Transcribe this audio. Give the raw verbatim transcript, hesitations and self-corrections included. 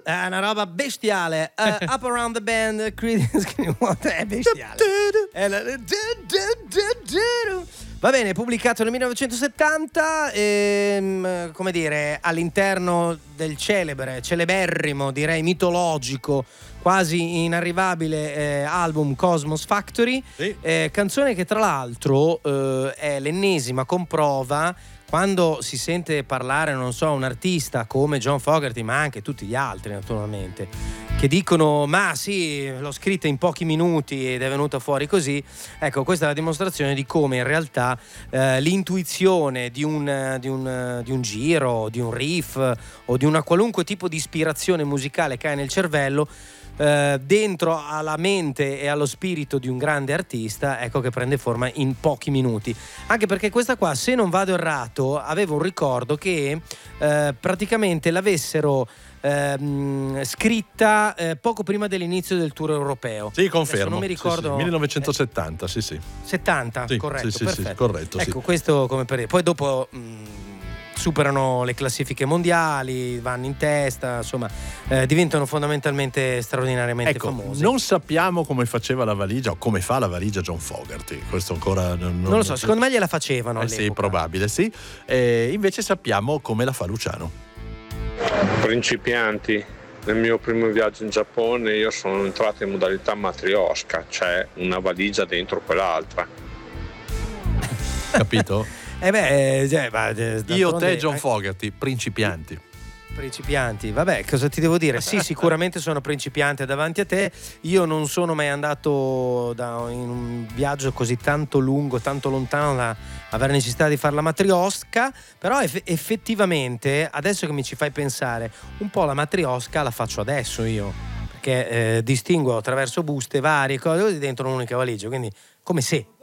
è una roba bestiale. uh, Up Around the Band, Creedence Clearwater, è bestiale. È la... Va bene, pubblicato nel millenovecentosettanta, ehm, come dire, all'interno del celebre, celeberrimo, direi mitologico, quasi inarrivabile eh, album Cosmos Factory, sì. eh, canzone che tra l'altro eh, è l'ennesima comprova quando si sente parlare, non so, un artista come John Fogerty, ma anche tutti gli altri naturalmente, che dicono ma sì, l'ho scritta in pochi minuti ed è venuta fuori così. Ecco, questa è la dimostrazione di come in realtà eh, l'intuizione di un, di, un, di un giro, di un riff o di una qualunque tipo di ispirazione musicale che hai nel cervello, Uh, dentro alla mente e allo spirito di un grande artista, ecco che prende forma in pochi minuti. Anche perché questa qua, se non vado errato, avevo un ricordo che uh, praticamente l'avessero uh, scritta uh, poco prima dell'inizio del tour europeo. Sì, confermo. Adesso non mi ricordo. Sì, sì. millenovecentosettanta, sì, sì. settanta, sì, corretto, sì, sì, perfetto. Sì, corretto, ecco, sì. questo come per... Poi dopo... Mh, superano le classifiche mondiali, vanno in testa, insomma, eh, diventano fondamentalmente straordinariamente ecco, famosi. Non sappiamo come faceva la valigia o come fa la valigia John Fogerty. Questo ancora non, non lo so, secondo me gliela facevano eh all'epoca. Sì, probabile, sì. E invece sappiamo come la fa Luciano. Principianti. Nel mio primo viaggio in Giappone io sono entrato in modalità matrioska, cioè una valigia dentro quell'altra. Capito? Eh beh, cioè, ma, io, te, John Fogerty, principianti. Principianti, vabbè, cosa ti devo dire? Sì, sicuramente sono principiante davanti a te. Io non sono mai andato da, in un viaggio così tanto lungo, tanto lontano da avere necessità di fare la matriosca, però eff- effettivamente, adesso che mi ci fai pensare, un po' la matriosca la faccio adesso io, perché eh, distingo attraverso buste varie cose dentro un'unica valigia, quindi come se